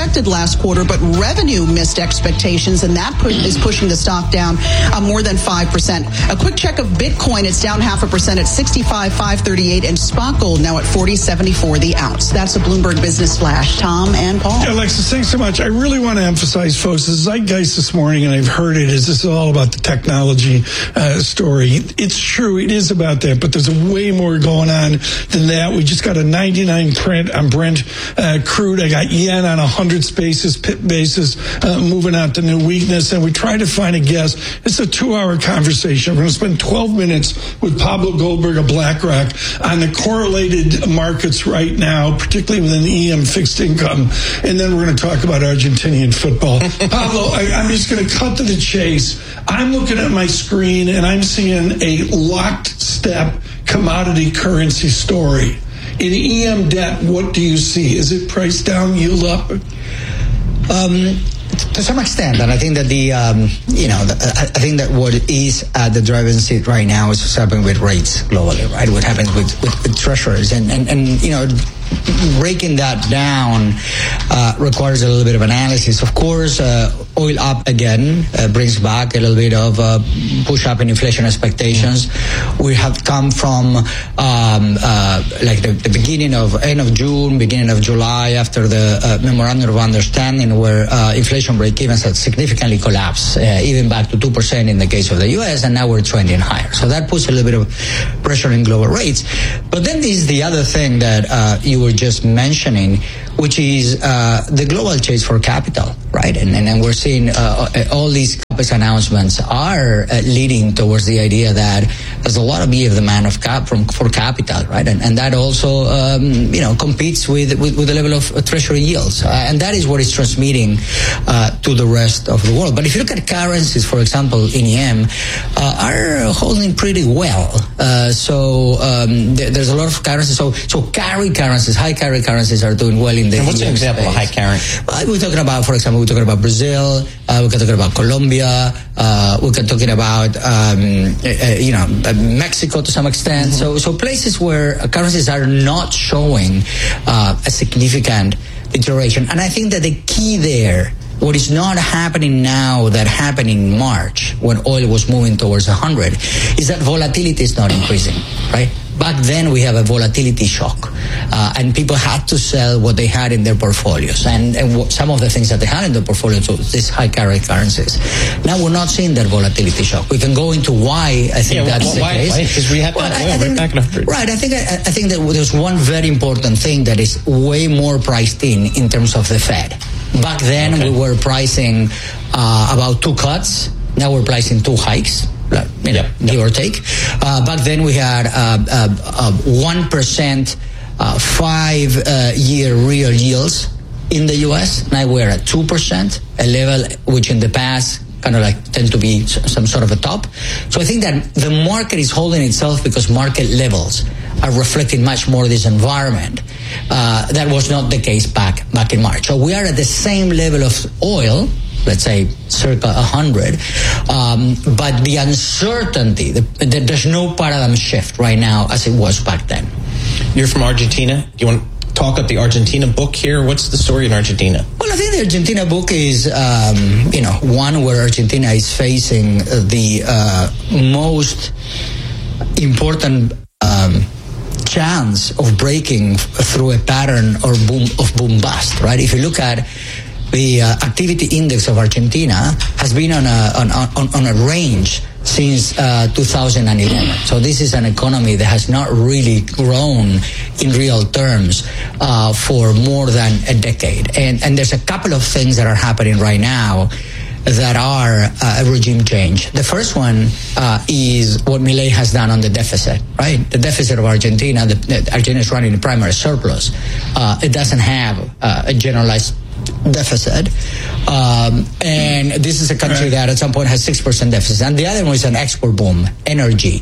expected last quarter, but revenue missed expectations, and that pu- is pushing the stock down uh, more than five percent. A quick check of Bitcoin, it's down half a percent at sixty-five thousand five hundred thirty-eight, and spot gold now at forty seventy-four the ounce. That's a Bloomberg Business Flash. Tom and Paul. Yeah, Alexis, thanks so much. I really want to emphasize, folks, the zeitgeist this morning, and I've heard it, is this is all about the technology uh, story. It's true, it is about that, but there's a way more going on than that. We just got a ninety-nine print on Brent uh, crude. I got yen on one hundred basis, pip basis, uh, moving out to new weakness, and we tried to find a guest. It's a two-hour conversation. We're going to spend twelve minutes with Pablo Goldberg of BlackRock on the correlated markets right now, particularly within E M fixed income, and then we're going to talk about Argentinian football. Pablo, I, I'm just going to cut to the chase. I'm looking at my screen, and I'm seeing a lockstep commodity currency story. In E M debt, what do you see? Is it price down, yield up? Um, to some extent, and I think that the, um, you know, the, I think that what is at the driving seat right now is what's happening with rates globally, right? What happens with, with, with treasuries, and, and, and, you know, breaking that down uh, requires a little bit of analysis. Of course, uh, oil up again uh, brings back a little bit of uh, push up in inflation expectations. We have come from um, uh, like the, the beginning of end of June, beginning of July, after the uh, memorandum of understanding, where uh, inflation break-evens had significantly collapsed, uh, even back to two percent in the case of the U S, and now we're trending higher. So that puts a little bit of pressure in global rates. But then there's the other thing that uh, you were just mentioning, which is uh, the global chase for capital, right? And, and, and we're seeing uh, all these CapEx announcements are uh, leading towards the idea that there's a lot of be of demand of cap from for capital, right? And, and that also, um, you know, competes with, with, with the level of uh, treasury yields. Uh, and that is what is transmitting uh, to the rest of the world. But if you look at currencies, for example, in E M, uh, are holding pretty well. Uh, so um, th- there's a lot of currencies. So, so carry currencies, high carry currencies are doing well in the And what's an example space. of high carry? Uh, we're talking about, for example, we're talking about Brazil, uh, we're talking about Colombia, uh, we're talking about, um, uh, you know, Mexico to some extent. Mm-hmm. So, so places where currencies are not showing uh, a significant deterioration. And I think that the key there, what is not happening now that happened in March when oil was moving towards one hundred, is that volatility is not increasing, right? Back then, we have a volatility shock, uh, and people had to sell what they had in their portfolios, and, and w- some of the things that they had in their portfolios, so these high carry currencies. Now we're not seeing that volatility shock. We can go into why I think yeah, that's well, the why, case. Because we have well, that I, oil I think, right back in one hundred. Right. I think I, I think that there's one very important thing that is way more priced in in terms of the Fed. Back then, okay. we were pricing uh, about two cuts. Now we're pricing two hikes. You know, yep. give or take. Uh, back then we had uh, uh, uh, one percent uh, five-year uh, real yields in the U S. Now we're at two percent, a level which in the past kind of like tend to be some sort of a top. So I think that the market is holding itself because market levels are reflecting much more this environment. Uh, that was not the case back back in March. So we are at the same level of oil, let's say circa one hundred, um, but the uncertainty, the, the, there's no paradigm shift right now as it was back then. You're from Argentina. Do you want to talk about the Argentina book here? What's the story in Argentina? Well, I think the Argentina book is, um, you know, one where Argentina is facing the uh, most important um, chance of breaking through a pattern or boom of boom bust, right? If you look at the uh, activity index of Argentina has been on a on, on, on a range since uh, two thousand eleven. So this is an economy that has not really grown in real terms uh, for more than a decade. And and there's a couple of things that are happening right now that are uh, a regime change. The first one uh, is what Milei has done on the deficit, right? The deficit of Argentina, the, the Argentina is running a primary surplus. Uh, it doesn't have uh, a generalized deficit, um, and this is a country that at some point has six percent deficit. And the other one is an export boom: energy,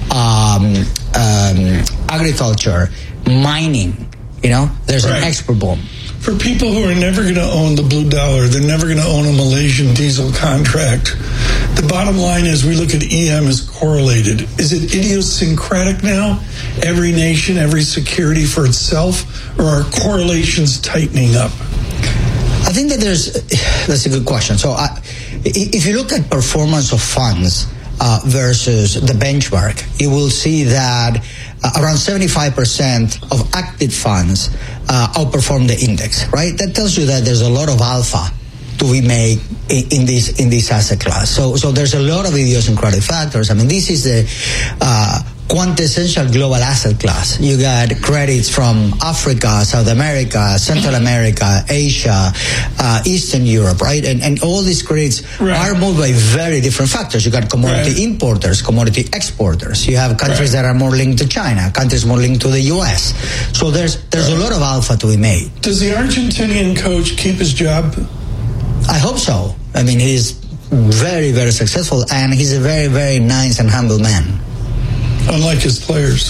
um, um, agriculture, mining. You know, there's right. an export boom. For people who are never going to own the blue dollar, they're never going to own a Malaysian diesel contract. The bottom line is we look at E M as correlated. Is it idiosyncratic now? Every nation, every security for itself, or are correlations tightening up? I think that there's, that's a good question. So I, if you look at performance of funds uh, versus the benchmark, you will see that uh, around seventy-five percent of active funds uh, outperform the index, right? That tells you that there's a lot of alpha to be made in, in this in this asset class. So so there's a lot of idiosyncratic factors. I mean, this is the uh, quintessential global asset class. You got credits from Africa, South America, Central America, Asia, uh, Eastern Europe, right? And and all these credits right. are moved by very different factors. You got commodity right. importers, commodity exporters. You have countries right. that are more linked to China, countries more linked to the U S. So there's there's right. a lot of alpha to be made. Does the Argentinian coach keep his job? I hope so. I mean, he's very, very successful, and he's a very, very nice and humble man. Unlike his players.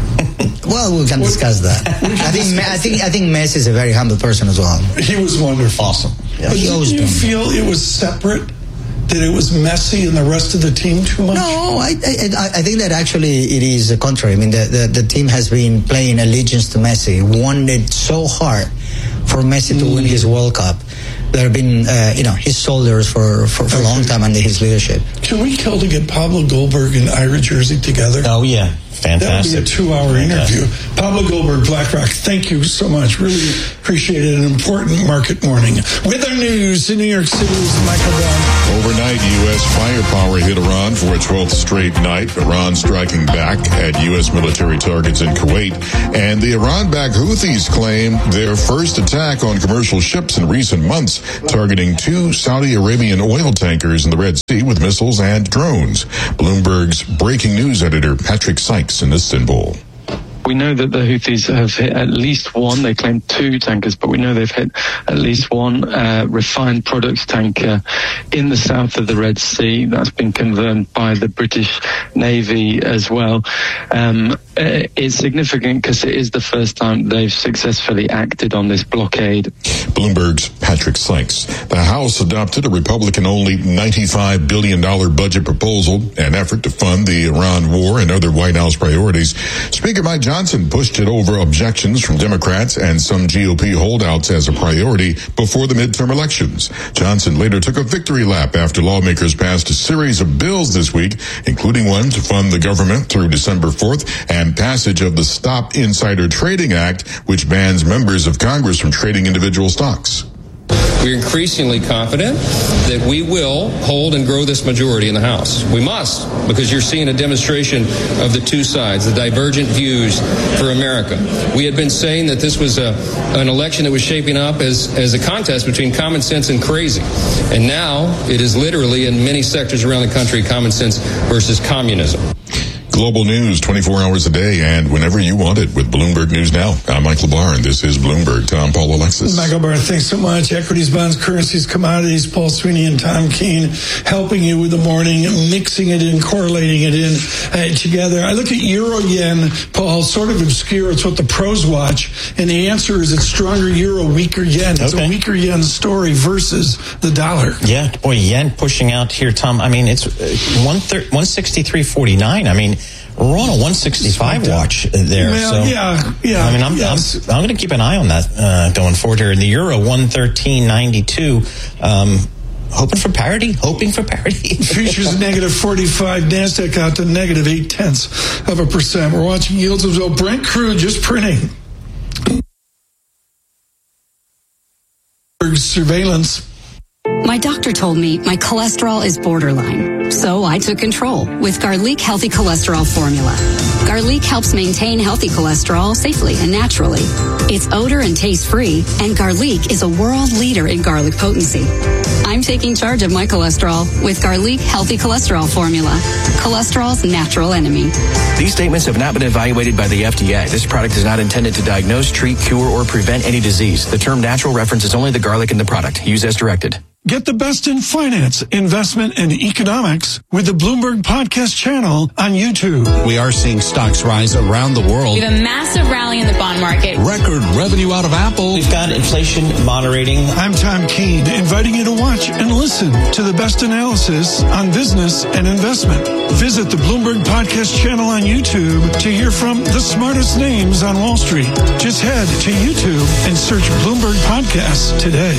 Well, we can what, discuss that. I think I think I think Messi is a very humble person as well. He was wonderful. Awesome. Yeah. But did you been. feel it was separate? That it was Messi and the rest of the team too much? No, I I, I think that actually it is the contrary. I mean, the, the, the team has been playing allegiance to Messi, wanted so hard for Messi to mm. win his World Cup. There have been, uh, you know, his soldiers for, for, for a long time under his leadership. Can we kill to get Pablo Goldberg and Ira Jersey together? Oh, yeah. Fantastic. That would be a two-hour interview. Pablo Goldberg, BlackRock, thank you so much. Really appreciate it. An important market morning. With our news in New York City is Michael Brown. Overnight, U S firepower hit Iran for a twelfth straight night. Iran striking back at U S military targets in Kuwait. And the Iran-backed Houthis claim their first attack on commercial ships in recent months, targeting two Saudi Arabian oil tankers in the Red Sea with missiles and drones. Bloomberg's breaking news editor, Patrick Sykes, in Istanbul. We know that the Houthis have hit at least one. They claim two tankers, but we know they've hit at least one uh, refined products tanker in the south of the Red Sea. That's been confirmed by the British Navy as well. Um, it's significant because it is the first time they've successfully acted on this blockade. Bloomberg's Patrick Sykes. The House adopted a Republican-only ninety-five billion dollars budget proposal, an effort to fund the Iran war and other White House priorities. Speaker Mike Johnson pushed it over objections from Democrats and some G O P holdouts as a priority before the midterm elections. Johnson later took a victory lap after lawmakers passed a series of bills this week, including one to fund the government through December fourth and passage of the Stop Insider Trading Act, which bans members of Congress from trading individual stocks. We're increasingly confident that we will hold and grow this majority in the House. We must, because you're seeing a demonstration of the two sides, the divergent views for America. We had been saying that this was a, an election that was shaping up as, as a contest between common sense and crazy. And now it is literally, in many sectors around the country, common sense versus communism. Global news twenty-four hours a day and whenever you want it with Bloomberg News Now. I'm Michael Barr, and this is Bloomberg. Tom, Paul, Alexis. Michael Barr, thanks so much. Equities, bonds, currencies, commodities. Paul Sweeney and Tom Keene helping you with the morning, mixing it in, correlating it in uh, together. I look at Euro Yen, Paul, sort of obscure. It's what the pros watch. And the answer is it's stronger Euro, weaker Yen. It's okay. A weaker Yen story versus the dollar. Yeah, boy, Yen pushing out here, Tom. I mean, it's uh, one sixty-three forty-nine. I mean, we're on a one sixty-five watch there. Well, so, yeah, yeah. I mean, I'm, yes. I'm, I'm going to keep an eye on that uh, going forward here. In the Euro, one thirteen ninety-two. Um, hoping for parity, hoping for parity. Futures negative forty-five, NASDAQ out to negative eight tenths of a percent. We're watching yields as well. Brent crude just printing. Surveillance. My doctor told me my cholesterol is borderline, so I took control with Garlic Healthy Cholesterol Formula. Garlic helps maintain healthy cholesterol safely and naturally. It's odor and taste-free, and Garlic is a world leader in garlic potency. I'm taking charge of my cholesterol with Garlic Healthy Cholesterol Formula, cholesterol's natural enemy. These statements have not been evaluated by the F D A. This product is not intended to diagnose, treat, cure, or prevent any disease. The term natural references only the garlic in the product. Use as directed. Get the best in finance, investment, and economics with the Bloomberg Podcast channel on YouTube. We are seeing stocks rise around the world. We have a massive rally in the bond market. Record revenue out of Apple. We've got inflation moderating. I'm Tom Keene, inviting you to watch and listen to the best analysis on business and investment. Visit the Bloomberg Podcast channel on YouTube to hear from the smartest names on Wall Street. Just head to YouTube and search Bloomberg Podcasts today.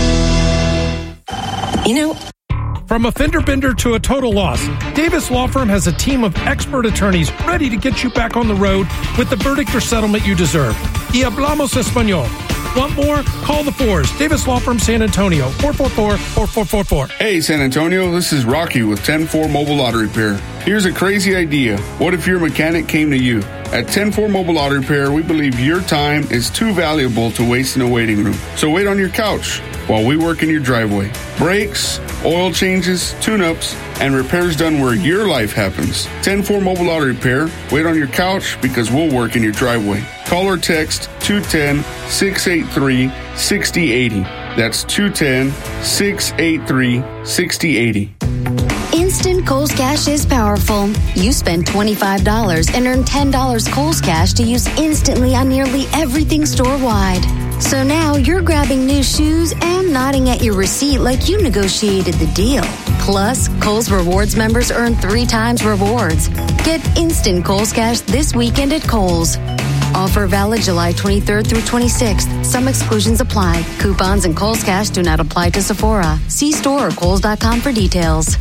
You know, from a fender bender to a total loss, Davis Law Firm has a team of expert attorneys ready to get you back on the road with the verdict or settlement you deserve. Y hablamos español. Want more? Call the fours. Davis Law Firm San Antonio, four four four, four four four four. Hey, San Antonio, this is Rocky with ten four Mobile Auto Repair. Here's a crazy idea. What if your mechanic came to you? At ten four Mobile Auto Repair, we believe your time is too valuable to waste in a waiting room. So wait on your couch while we work in your driveway. Brakes, oil changes, tune-ups, and repairs done where your life happens. ten four Mobile Auto Repair. Wait on your couch because we'll work in your driveway. Call or text two one zero, six eight three, six zero eight zero. That's two one zero, six eight three, six zero eight zero. Instant Kohl's Cash is powerful. You spend twenty-five dollars and earn ten dollars Kohl's Cash to use instantly on nearly everything store-wide. So now you're grabbing new shoes and nodding at your receipt like you negotiated the deal. Plus, Kohl's Rewards members earn three times rewards. Get instant Kohl's Cash this weekend at Kohl's. Offer valid July twenty-third through twenty-sixth. Some exclusions apply. Coupons and Kohl's Cash do not apply to Sephora. See store or Kohls dot com for details.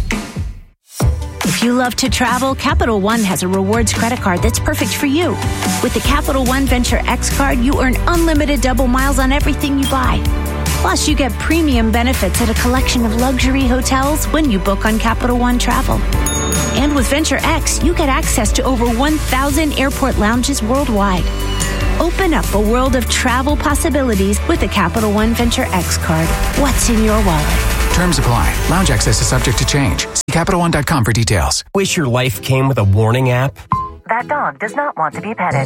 If you love to travel, Capital One has a rewards credit card that's perfect for you. With the Capital One Venture X card, you earn unlimited double miles on everything you buy. Plus, you get premium benefits at a collection of luxury hotels when you book on Capital One Travel. And with Venture X, you get access to over one thousand airport lounges worldwide. Open up a world of travel possibilities with the Capital One Venture X card. What's in your wallet? Terms apply. Lounge access is subject to change. See Capital One dot com for details. Wish your life came with a warning app? That dog does not want to be petted.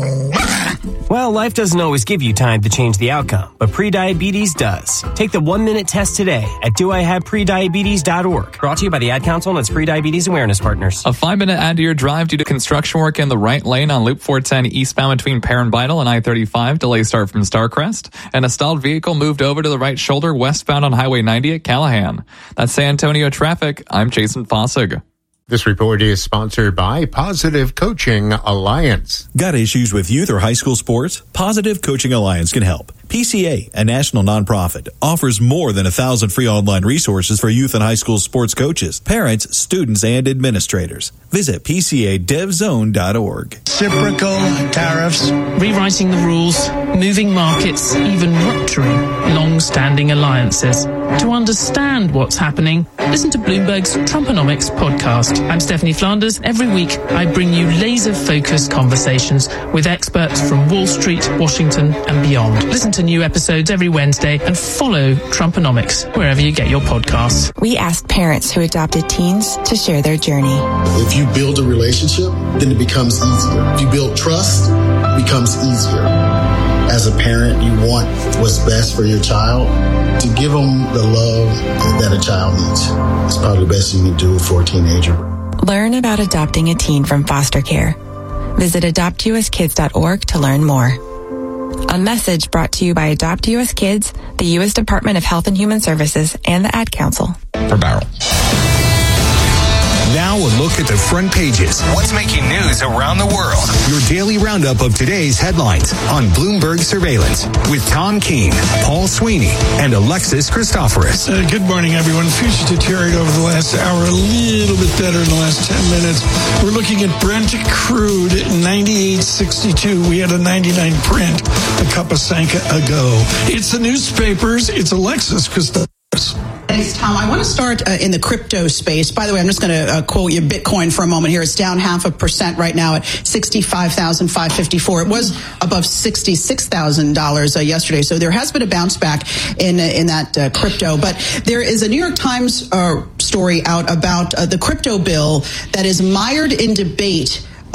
Well, life doesn't always give you time to change the outcome, but prediabetes does. Take the one-minute test today at do I have prediabetes dot org. Brought to you by the Ad Council and its Prediabetes Awareness Partners. A five-minute add to your drive due to construction work in the right lane on Loop four ten eastbound between Perrin Vital and I thirty-five. Delay start from Starcrest. And a stalled vehicle moved over to the right shoulder westbound on Highway ninety at Callahan. That's San Antonio traffic. I'm Jason Fossig. This report is sponsored by Positive Coaching Alliance. Got issues with youth or high school sports? Positive Coaching Alliance can help. P C A, a national nonprofit, offers more than a thousand free online resources for youth and high school sports coaches, parents, students, and administrators. Visit P C A dev zone dot org. Reciprocal tariffs, rewriting the rules, moving markets, even rupturing long-standing alliances. To understand what's happening, listen to Bloomberg's Trumponomics podcast. I'm Stephanie Flanders. Every week, I bring you laser-focused conversations with experts from Wall Street, Washington, and beyond. Listen to new episodes every Wednesday and follow Trumponomics wherever you get your podcasts. We asked parents who adopted teens to share their journey. If you build a relationship, then it becomes easier. If you build trust, it becomes easier. As a parent, you want what's best for your child. To give them the love that a child needs. It's probably the best you can do for a teenager. Learn about adopting a teen from foster care. Visit adopt u s kids dot org to learn more. A message brought to you by Adopt U S Kids, the U S Department of Health and Human Services, and the Ad Council. For Barrel. Now a look at the front pages. What's making news around the world? Your daily roundup of today's headlines on Bloomberg Surveillance with Tom Keene, Paul Sweeney, and Alexis Christoforous. Uh, good morning, everyone. Futures deteriorated over the last hour, a little bit better in the last ten minutes. We're looking at Brent crude at ninety-eight sixty-two. We had a ninety-nine print a couple of seconds ago. It's the newspapers. It's Alexis Christoforous. Thanks, Tom. I want to start uh, in the crypto space. By the way, I'm just going to uh, quote you Bitcoin for a moment here. It's down half a percent right now at sixty-five thousand five hundred fifty-four. It was above sixty-six thousand dollars uh, yesterday. So there has been a bounce back in uh, in that uh, crypto. But there is a New York Times uh, story out about uh, the crypto bill that is mired in debate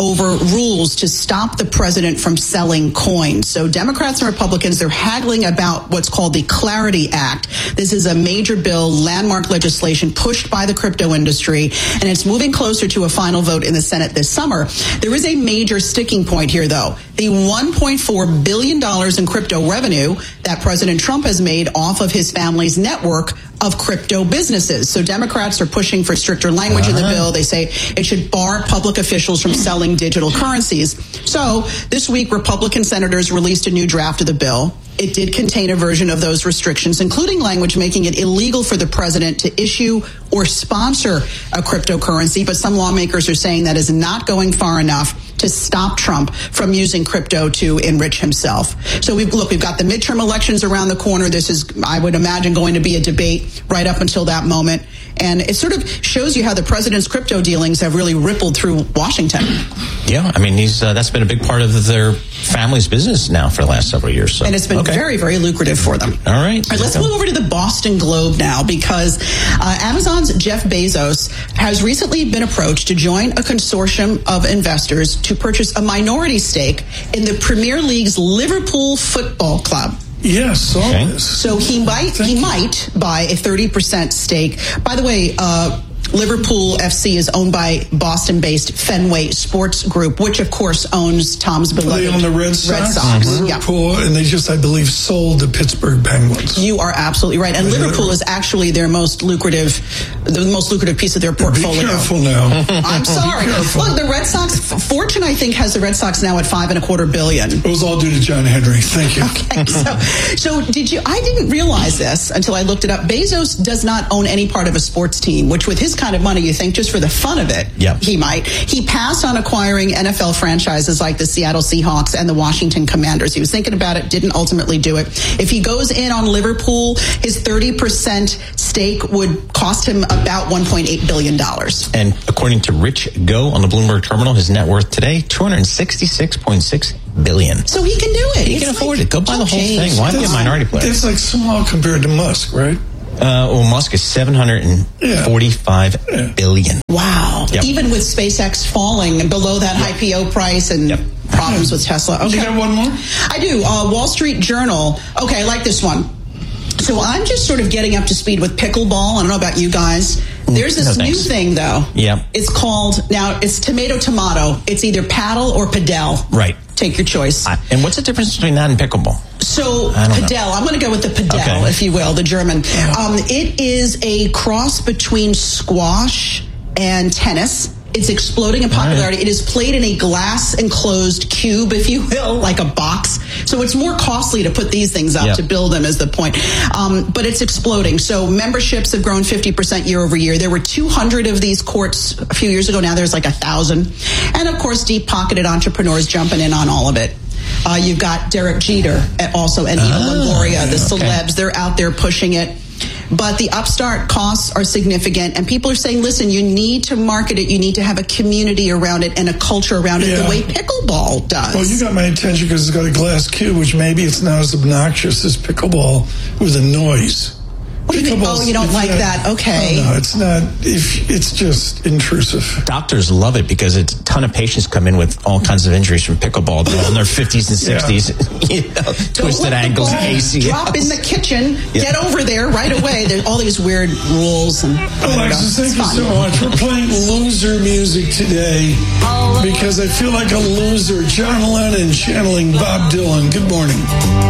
over rules to stop the president from selling coins. So Democrats and Republicans, they're haggling about what's called the Clarity Act. This is a major bill, landmark legislation pushed by the crypto industry, and it's moving closer to a final vote in the Senate this summer. There is a major sticking point here, though. The one point four billion dollars in crypto revenue that President Trump has made off of his family's network of crypto businesses. So Democrats are pushing for stricter language uh-huh. in the bill. They say it should bar public officials from selling digital currencies. So this week, Republican senators released a new draft of the bill. It did contain a version of those restrictions, including language making it illegal for the president to issue or sponsor a cryptocurrency. But some lawmakers are saying that is not going far enough to stop Trump from using crypto to enrich himself. So we've look, we've got the midterm elections around the corner. This is, I would imagine, going to be a debate right up until that moment. And it sort of shows you how the president's crypto dealings have really rippled through Washington. Yeah, I mean, he's uh, that's been a big part of their family's business now for the last several years. So. And it's been okay. very, very lucrative for them. All right. All right, let's move over to the Boston Globe now, because uh, Amazon's Jeff Bezos has recently been approached to join a consortium of investors to purchase a minority stake in the Premier League's Liverpool Football Club. Yes, okay. So he might Thank he you. might buy a thirty percent stake. By the way, uh, Liverpool F C is owned by Boston-based Fenway Sports Group, which of course owns Tom's beloved They own the Red Sox, Red Sox. Mm-hmm. Yeah. Liverpool, and they just, I believe, sold the Pittsburgh Penguins. You are absolutely right. And Liverpool is actually their most lucrative, the most lucrative piece of their portfolio. Be careful now. I'm sorry. Look, the Red Sox, Fortune, I think, has the Red Sox now at five and a quarter billion. It was all due to John Henry. Thank you. Okay, so, so did you, I didn't realize this until I looked it up. Bezos does not own any part of a sports team, which with his kind of money, you think just for the fun of it, yep. he might. He passed on acquiring N F L franchises like the Seattle Seahawks and the Washington Commanders. He was thinking about it, didn't ultimately do it. If he goes in on Liverpool, his thirty percent stake would cost him about one point eight billion dollars. And according to Rich Go on the Bloomberg terminal, his net worth today, two hundred sixty-six point six billion dollars. So he can do it. He it's can like, afford it. Go buy the whole change. thing. Why be a minority player? It's like small compared to Musk, right? Uh, well, Musk is seven hundred forty-five yeah. billion. Wow. Yep. Even with SpaceX falling below that yep. I P O price and yep. problems with Tesla. Okay. You got one more? I do. Uh, Wall Street Journal. Okay, I like this one. So I'm just sort of getting up to speed with pickleball. I don't know about you guys. There's this no, new thing, though. Yeah. It's called, now it's tomato tomato. It's either paddle or padel. Right. Take your choice. Uh, and what's the difference between that and pickleball? So padel, I'm going to go with the padel, okay. if you will, the German. Um, it is a cross between squash and tennis. It's exploding in popularity. Right. It is played in a glass enclosed cube, if you will, like a box. So it's more costly to put these things up, yep. to build them is the point. Um, but it's exploding. So memberships have grown fifty percent year over year. There were two hundred of these courts a few years ago. Now there's like a thousand. And of course, deep-pocketed entrepreneurs jumping in on all of it. Uh, you've got Derek Jeter also, and Eva oh, Longoria, the celebs. Okay. They're out there pushing it. But the upstart costs are significant, and people are saying, listen, you need to market it. You need to have a community around it and a culture around it yeah. the way pickleball does. Well, you got my attention because it's got a glass cube, which maybe it's not as obnoxious as pickleball with a noise. What do you mean? Oh, you don't like not, that? Okay. Oh, no, it's not. If it's just intrusive. Doctors love it because a ton of patients come in with all kinds of injuries from pickleball. They're in their fifties and sixties. Yeah. You know, twisted ankles, A C Ls. Drop in the kitchen. Yeah. Get over there right away. There's all these weird rules. And Alexis, thank you so much. We're playing loser music today because I feel like a loser. John Lennon channeling Bob Dylan. Good morning.